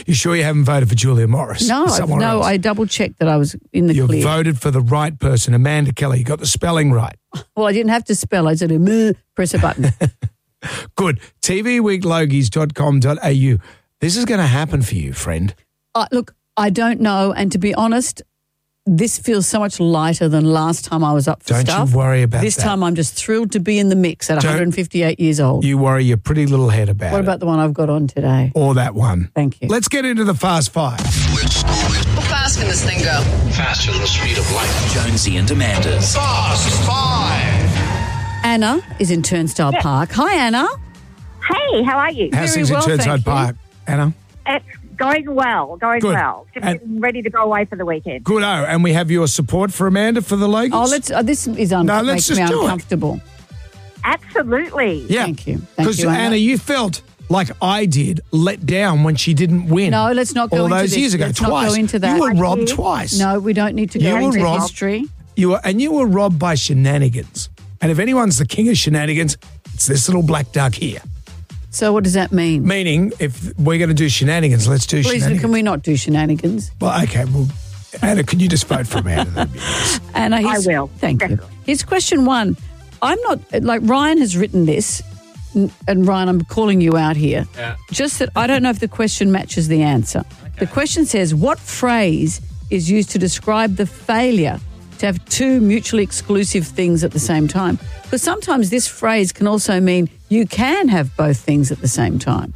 You sure you haven't voted for Julia Morris? No, Someone else? I double-checked that I was in the You clear. voted for the right person, Amanda Kelly. You got the spelling right. Well, I didn't have to spell. I said, press a button. Good. tvweeklogies.com.au. This is going to happen for you, friend. Look, I don't know. And to be honest, this feels so much lighter than last time I was up for Don't stuff. you worry about this that. time I'm just thrilled to be in the mix at 158 years old. You worry your pretty little head about What it. about the one I've got on today? Or that one. Thank you. Let's get into the Fast Five. How fast can this thing go? Faster than the speed of light. Jonesy and Amanda's Fast Five. Anna is in Turnstile Park. Hi, Anna. Hey, how are you? How's Very things well, in Turnside thank you. Park, Anna? It's going well, Good. Just And- getting ready to go away for the weekend. Good. Oh, and we have your support for Amanda for the Logies? Oh, let's. This is let's makes just me do it. uncomfortable. Absolutely. Yeah. Thank you. Thank Because, you, Anna. Anna, you felt like I did let down when she didn't win. No, let's not go all into those this. years ago. Let's Twice. not go into that. You were I robbed did. twice. No, we don't need to You go were into robbed. history. You were robbed by shenanigans. And if anyone's the king of shenanigans, it's this little black duck here. So what does that mean? Meaning, if we're going to do shenanigans, let's do Please, shenanigans. can we not do shenanigans? Well, okay. Well, Anna, can you just vote for Amanda? That'd be nice. Anna, I will. Thank you. Definitely. Here's question one. I'm not, like Ryan has written this, and Ryan, I'm calling you out here. Yeah. Just that I don't know if the question matches the answer. The question says, what phrase is used to describe the failure to have two mutually exclusive things at the same time? Because sometimes this phrase can also mean you can have both things at the same time.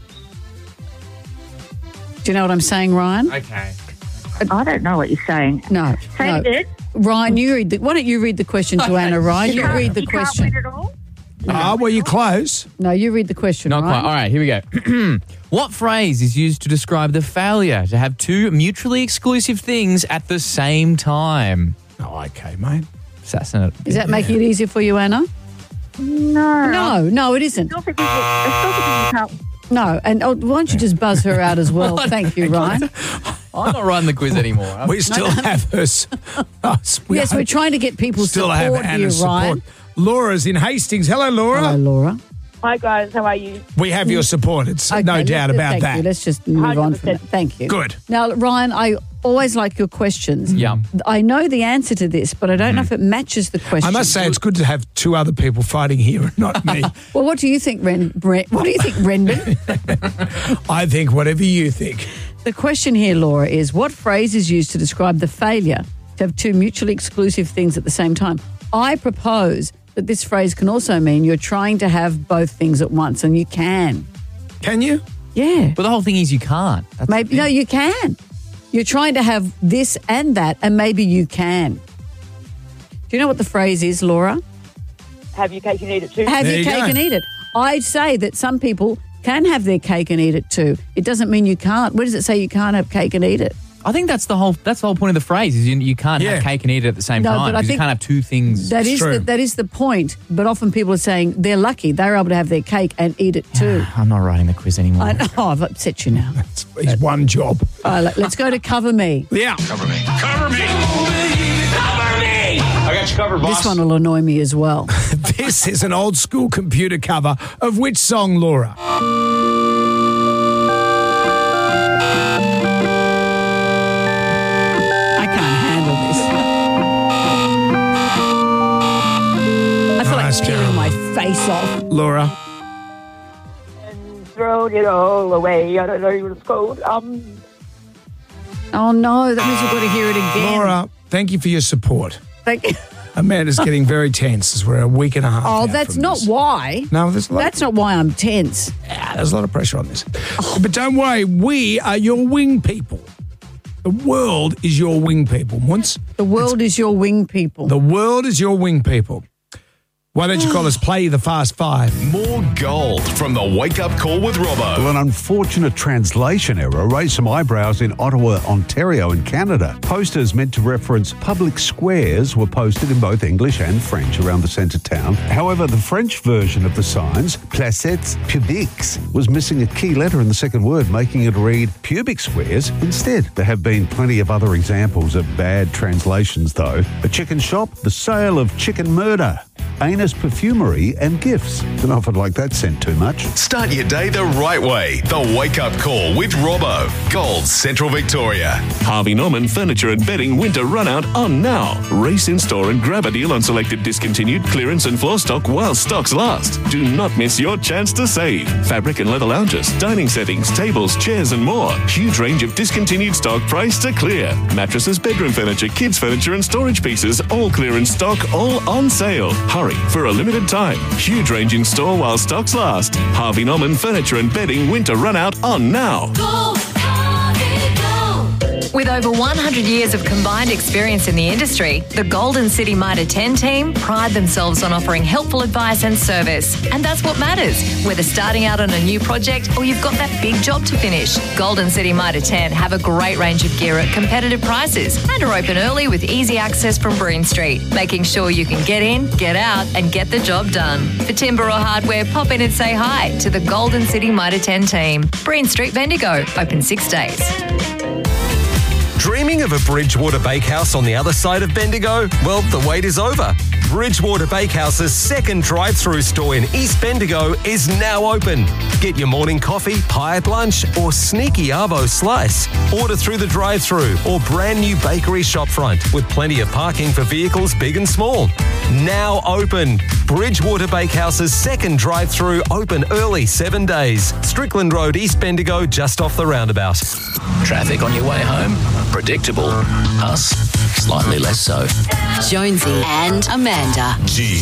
Do you know what I'm saying, Ryan? Okay. I don't know what you're saying. No. Say no. it again. Ryan, why don't you read the question to Anna, Ryan? You read the You question. can't win it all? Well, you're close. No, you read the question, Not Ryan. quite. All right, here we go. What phrase is used to describe the failure to have two mutually exclusive things at the same time? Oh, okay, mate. Assassinate. Is that making it easier for you, Anna? No. No, it isn't. I still think you can't. No, and why don't you just buzz her out as well? Thank you, Ryan. I'm not running the quiz anymore. We still have her. Yes, we're trying to get people still have support here, Anna's Ryan. support. Laura's in Hastings. Hello, Laura. Hello, Laura. Hi guys, how are you? We have your support. It's no Okay, doubt about thank that. you. Let's just move on from 100%. that. Thank you. Good. Now, Ryan, I always like your questions. Yeah. I know the answer to this, but I don't know if it matches the question. I must say it's good to have two other people fighting here and not me. Well, what do you think, What do you think, Renman? I think whatever you think. The question here, Laura, is what phrase is used to describe the failure to have two mutually exclusive things at the same time? I propose that this phrase can also mean you're trying to have both things at once, and you can. Can you? Yeah. But the whole thing is you can't. That's Maybe no, you can. You're trying to have this and that, and maybe you can. Do you know what the phrase is, Laura? Have your cake and eat it too? Have There your you cake go. and eat it. I'd say that some people can have their cake and eat it too. It doesn't mean you can't. Where does it say you can't have cake and eat it? I think that's the whole point of the phrase is you can't Yeah. have cake and eat it at the same No, time. but I because you think can't have two things. That is true. that is the point. But often people are saying they're lucky they're able to have their cake and eat it too. I'm not writing the quiz anymore. I know. I've upset you now. It's one job. Let's go to Cover Me. Yeah. Cover me. Cover me. Cover me. I got you covered, boss. This one will annoy me as well. This is an old school computer cover of which song, Laura? I can't handle this. I feel like that's peeling terrible. my face off. Laura. And thrown it all away. I don't know what it's called. Oh no, that means we've got to hear it again. Laura, thank you for your support. Thank you. Amanda's getting very tense as we're a week and a half Oh, out that's from not this. why. No, there's a lot, That's not why I'm tense. there's a lot of pressure on this. But don't worry, we are your wing people. The world is your wing people. Once The world is your wing people. the world is your wing people. Why don't you call us Play the Fast Five? More gold from the Wake Up Call with Robbo. Well, an unfortunate translation error raised some eyebrows in Ottawa, Ontario in Canada. Posters meant to reference public squares were posted in both English and French around the centre town. However, the French version of the signs, placettes publiques, was missing a key letter in the second word, making it read pubic squares instead. There have been plenty of other examples of bad translations, though. A chicken shop, the sale of chicken murder. Anus Perfumery and Gifts. Don't know if I'd like that scent too much. Start your day the right way. The Wake Up Call with Robbo. Gold Central Victoria. Harvey Norman Furniture and Bedding winter run out on now. Race in store and grab a deal on selected discontinued clearance and floor stock while stocks last. Do not miss your chance to save. Fabric and leather lounges, dining settings, tables, chairs and more. Huge range of discontinued stock priced to clear. Mattresses, bedroom furniture, kids furniture and storage pieces, all clearance stock, all on sale. Hurry for a limited time. Huge range in store while stocks last. Harvey Norman Furniture and Bedding winter run out on now. With over 100 years of combined experience in the industry, the Golden City Mitre 10 team pride themselves on offering helpful advice and service. And that's what matters, whether starting out on a new project or you've got that big job to finish. Golden City Mitre 10 have a great range of gear at competitive prices and are open early with easy access from Breen Street, making sure you can get in, get out and get the job done. For timber or hardware, pop in and say hi to the Golden City Mitre 10 team. Breen Street, Bendigo, open 6 days. Dreaming of a Bridgewater Bakehouse on the other side of Bendigo? Well, the wait is over. Bridgewater Bakehouse's second drive-through store in East Bendigo is now open. Get your morning coffee, pie at lunch, or sneaky arvo slice. Order through the drive-through or brand new bakery shopfront with plenty of parking for vehicles big and small. Now open. Bridgewater Bakehouse's second drive-through open early 7 days. Strickland Road, East Bendigo, just off the roundabout. Traffic on your way home? Predictable. Us? Slightly less so. Jonesy and Amanda.